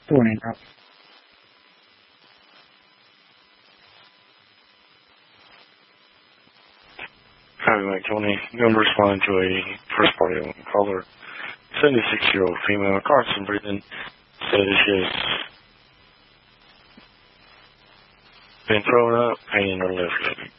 Morning, Rob. Hi, Mike Tony. I'm going to respond to a first party caller. 76-year-old female, Carson breathing, says she has been thrown up, pain in her left leg.